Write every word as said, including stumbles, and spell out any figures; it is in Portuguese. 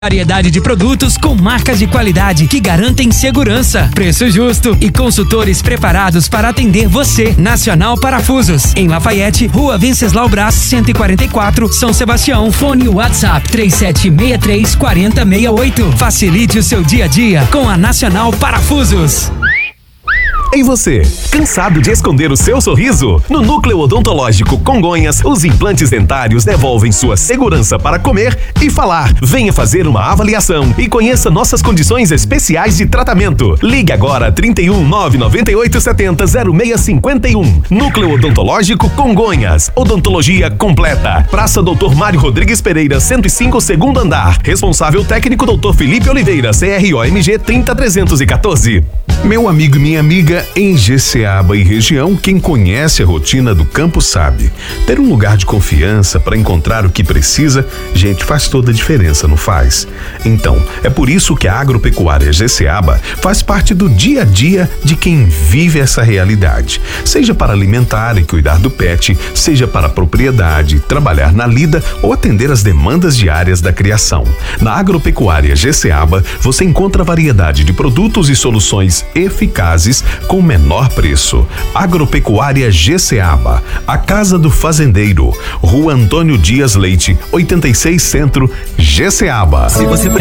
Variedade de produtos com marcas de qualidade que garantem segurança, preço justo e consultores preparados para atender você. Nacional Parafusos, em Lafayette, Rua Venceslau Braz, cento e quarenta e quatro, São Sebastião. Fone WhatsApp três sete seis três quatro zero seis oito. Facilite o seu dia a dia com a Nacional Parafusos. E você, cansado de esconder o seu sorriso? No Núcleo Odontológico Congonhas, os implantes dentários devolvem sua segurança para comer e falar. Venha fazer uma avaliação e conheça nossas condições especiais de tratamento. Ligue agora trinta e um, nove nove oito sete zero, zero seis cinco um. Núcleo Odontológico Congonhas. Odontologia completa. Praça doutor Mário Rodrigues Pereira, cento e cinco, segundo andar. Responsável técnico doutor Felipe Oliveira, C R O M G trinta trezentos e quatorze. Meu amigo e minha amiga, em Jeceaba e região, quem conhece a rotina do campo sabe. Ter um lugar de confiança para encontrar o que precisa, gente, faz toda a diferença, não faz? Então, é por isso que a Agropecuária Jeceaba faz parte do dia a dia de quem vive essa realidade. Seja para alimentar e cuidar do pet, seja para a propriedade, trabalhar na lida ou atender as demandas diárias da criação. Na Agropecuária Jeceaba, você encontra variedade de produtos e soluções eficazes com o menor preço. Agropecuária Jeceaba, a Casa do Fazendeiro, Rua Antônio Dias Leite, oitenta e seis Centro, Jeceaba. Se você